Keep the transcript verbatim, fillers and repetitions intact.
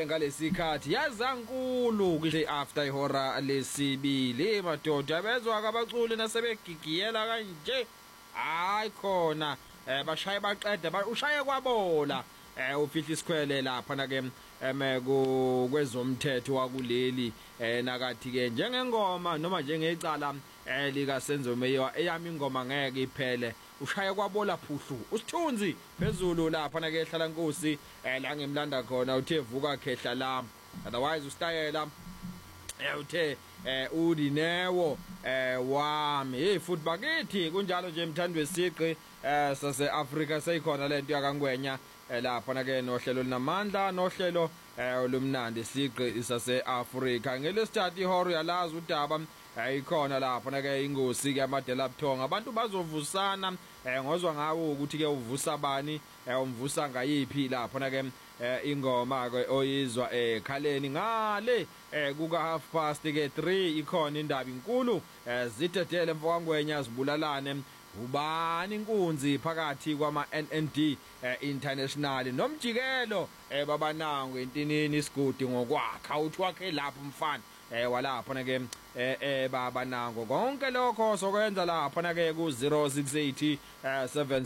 ngalesikhathi yazankulu kishe after ihora lesibili madoda bezwa kabaculi nasebegigiyela kanje hayi khona bashaye baqeda ushaye kwabola ufihla isikhwele lapha na ke emeko kwezomthetho wakuleli nakathi ke njengengoma noma njengecala lika Senzomeyiwa eyami ingoma ngeke iphele ushaye kwabola phuhlu usithunzi phezulu lapha na ke ehlala Nkosi la ngemlanda khona uthe vuka khehla la otherwise ustayela uthe udinewo wami hey futhi bakithi kunjalo nje mthandwe siqi sase Africa seyikhona lento yakangwenya lapha na ke nohlelo linamandla nohlelo olumnandi siqi sase Africa ngelesithathu ihoro yalazi udaba ayikhona lapha na ke ingosi ke amadela buthonga abantu bazovusana ngozwa ngawo ukuthi ke uvusa bani umvusa ngayiphi lapha na ke ingoma ke oyizwa ekhaleni ngale kuka half past ke three ikhona indaba inkulu zidedele mfowangwenya zibulalane ubani inkunzi phakathi kwama N N D international nomjikelo babanango entinini isigudi ngokwakha uthi wakhe lapho mfana walapha na ke baba nango konke lokho sokwenza lapha na ke ku zero six eight seven